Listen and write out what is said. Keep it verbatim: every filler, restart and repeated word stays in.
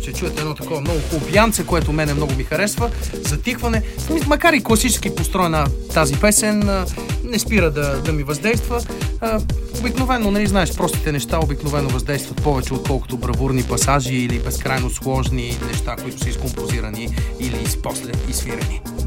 ще чуете едно такова много хубаво пиянце, което мене много ми харесва. Затихване. Макар и класически построена тази песен, не спира да, да ми въздейства. Обикновено, нали знаеш, простите неща обикновено въздействат повече, отколкото бравурни пасажи или безкрайно сложни неща, които са изкомпозирани или после изсвирени.